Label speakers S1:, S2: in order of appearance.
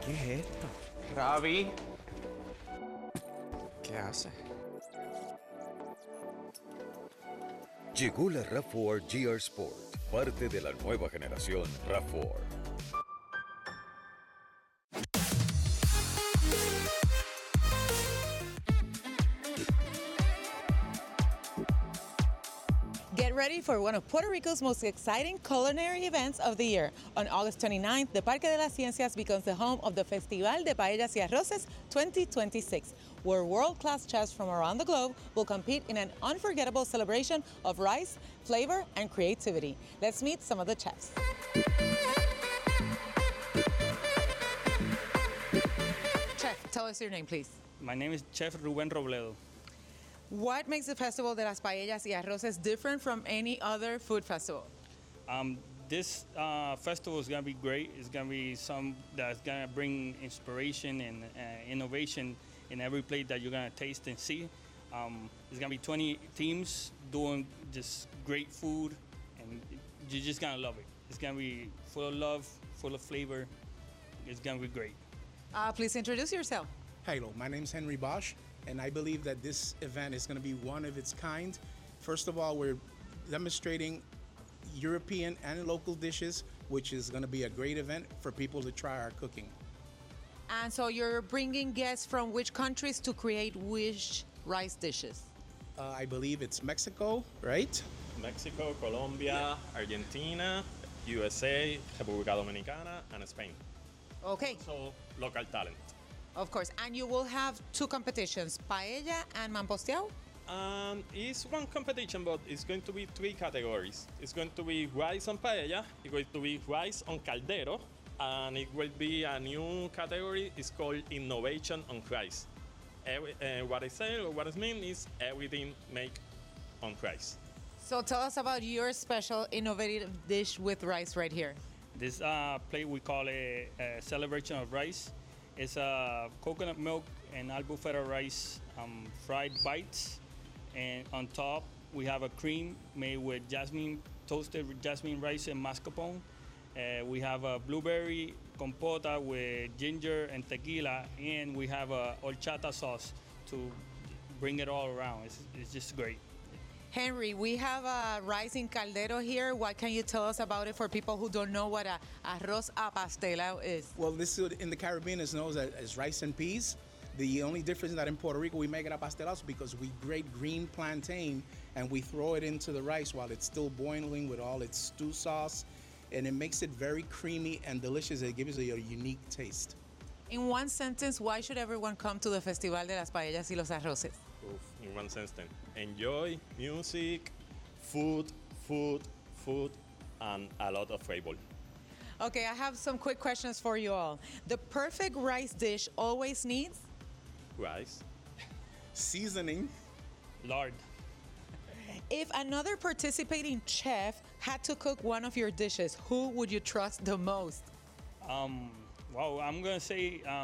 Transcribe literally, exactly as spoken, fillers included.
S1: ¿Qué es esto?
S2: Ravi.
S1: ¿Qué hace?
S3: Llegó la RAV cuatro G R Sport, parte de la nueva generación RAV cuatro.
S4: Get ready for one of Puerto Rico's most exciting culinary events of the year. On August twenty-ninth, the Parque de las Ciencias becomes the home of the Festival de Paellas y Arroces twenty twenty-six, where world-class chefs from around the globe will compete in an unforgettable celebration of rice, flavor, and creativity. Let's meet some of the chefs. Chef, tell us your name, please.
S5: My name is Chef Ruben Robledo.
S4: What makes the Festival de las Paellas y Arroces different from any other food festival?
S5: Um, this uh, festival is going to be great. It's going to be some that's going to bring inspiration and uh, innovation in every plate that you're going to taste and see. Um, there's going to be twenty teams doing just great food, and you're just going to love it. It's going to be full of love, full of flavor. It's going to be great.
S4: Uh, please introduce yourself.
S6: Hello, my name is Henry Bosch, and I believe that this event is going to be one of its kind. First of all, we're demonstrating European and local dishes, which is going to be a great event for people to try our cooking.
S4: And so you're bringing guests from which countries to create which rice dishes?
S6: Uh, I believe it's Mexico, right?
S2: Mexico, Colombia, Argentina, U S A, República Dominicana, and Spain.
S4: Okay,
S2: So local talent.
S4: of course. And you will have two competitions, paella and mamposteado?
S2: Um, it's one competition, but it's going to be three categories. It's going to be rice on paella, it's going to be rice on caldero, and it will be a new category. It's called innovation on rice. Every, uh, what I say or what I mean is everything made on rice.
S4: So tell us about your special innovative dish with rice right here.
S5: This uh, plate we call a, a celebration of rice. It's uh, coconut milk and albufera rice um, fried bites, and on top we have a cream made with jasmine, toasted with jasmine rice and mascarpone. Uh, we have a blueberry compota with ginger and tequila, and we have a horchata sauce to bring it all around. It's, it's just great.
S4: Henry, we have a rice in caldero here. What can you tell us about it for people who don't know what a arroz a pastelao is?
S6: Well, this is- in the Caribbean is known as, as rice and peas. The only difference is that in Puerto Rico we make it a pastelazo because we grate green plantain and we throw it into the rice while it's still boiling with all its stew sauce, and it makes it very creamy and delicious. It gives it a unique taste.
S4: In one sentence, why should everyone come to the Festival de las Paellas y los Arroces?
S2: Oof, in one sentence. Enjoy music, food, food, food, and a lot of flavor.
S4: Okay, I have some quick questions for you all. The perfect rice dish always needs?
S2: Rice.
S6: Seasoning.
S5: Lard.
S4: If another participating chef had to cook one of your dishes, who would you trust the most?
S5: Um, wow, I'm gonna say. Um,